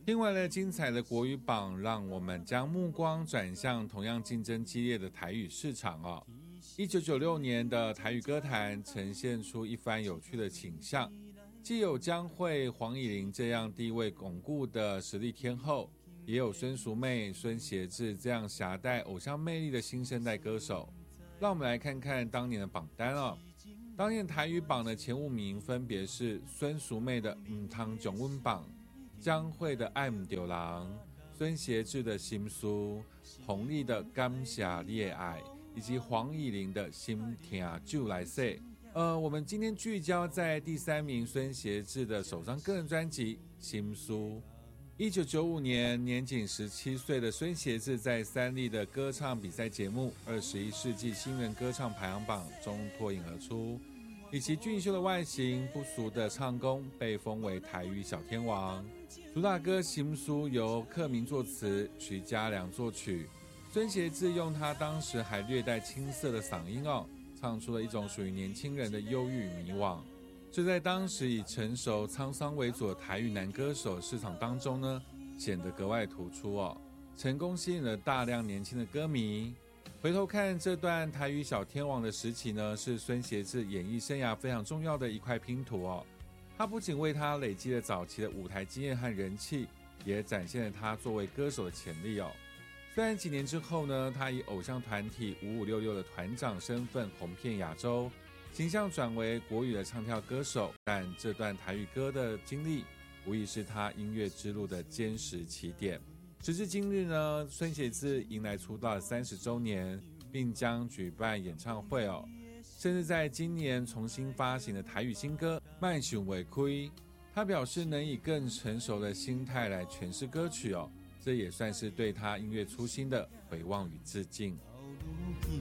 听完了精彩的国语榜，让我们将目光转向同样竞争激烈的台语市场哦。1996年的台语歌坛呈现出一番有趣的倾向，既有江蕙、黄乙玲这样地位巩固的实力天后，也有孙淑媚、孙协志这样携带偶像魅力的新生代歌手。让我们来看看当年的榜单哦。当年台语榜的前5名分别是孙淑媚的《唔通将阮绑》，江蕙的《爱唔丢人》，孙协志的《心书》，弘丽的《感谢你的爱》，以及黄乙玲的《心听就来说》。我们今天聚焦在第3名孙协志的首张个人专辑《心书》。1995年，年仅17岁的孙协志在3立的歌唱比赛节目《21世纪新人歌唱排行榜》中脱颖而出，以其俊秀的外形、不俗的唱功，被封为台语小天王。主打歌《心书》由克明作词，徐嘉良作曲。孙协志用他当时还略带青涩的嗓音唱出了一种属于年轻人的忧郁迷惘。这在当时以成熟沧桑为主的台语男歌手市场当中呢，显得格外突出成功吸引了大量年轻的歌迷。回头看这段台语小天王的时期呢，是孙协志演艺生涯非常重要的一块拼图他不仅为他累积了早期的舞台经验和人气，也展现了他作为歌手的潜力虽然几年之后呢，他以偶像团体5566的团长身份红遍亚洲，形象转为国语的唱跳歌手，但这段台语歌的经历无疑是他音乐之路的坚实起点。时至今日呢，孙协志迎来出道30周年，并将举办演唱会甚至在今年重新发行的台语新歌《卖想未开》，他表示能以更成熟的心态来诠释歌曲这也算是对他音乐初心的回望与致敬。